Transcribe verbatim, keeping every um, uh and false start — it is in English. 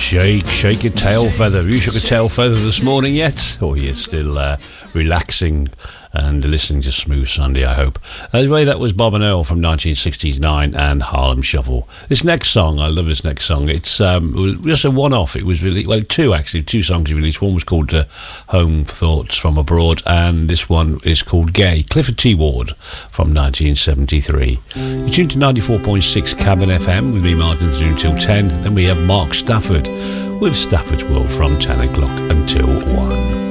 Shake, shake your tail feather. Have you shook a tail feather this morning yet? Or you're still uh, relaxing and listening to Smooth Sunday, I hope. Anyway, that was Bob and Earl from nineteen sixty-nine and Harlem Shuffle. This next song, I love this next song. It's um, it was just a one-off. It was really, well, two actually, two songs he released. One was called uh, Home Thoughts from Abroad, and this one is called Gay. Clifford T. Ward from nineteen seventy-three. You're tuned to ninety-four point six Cabin F M with me, Martin, through until ten. Then we have Mark Stafford with Stafford's World from ten o'clock until one.